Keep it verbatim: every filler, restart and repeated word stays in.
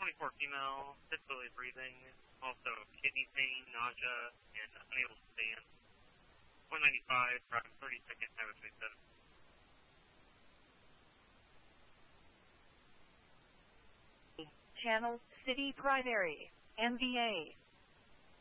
twenty-four female, difficulty breathing, also kidney pain, nausea, and unable to stand. one ninety-five, driving thirty seconds, have a twenty-seven. Channel City Primary, M V A.